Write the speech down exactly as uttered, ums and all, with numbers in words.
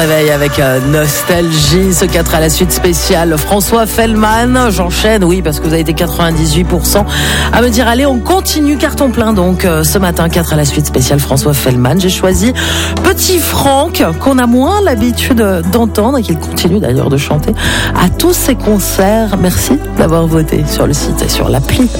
Réveil avec euh, nostalgie, ce quatre à la suite spécial François Fellman. J'enchaîne, oui, parce que vous avez été quatre-vingt-dix-huit pour cent à me dire allez, on continue, carton plein. Donc euh, ce matin, quatre à la suite spécial François Fellman. J'ai choisi Petit Franck, qu'on a moins l'habitude d'entendre et qu'il continue d'ailleurs de chanter à tous ses concerts. Merci d'avoir voté sur le site et sur l'appli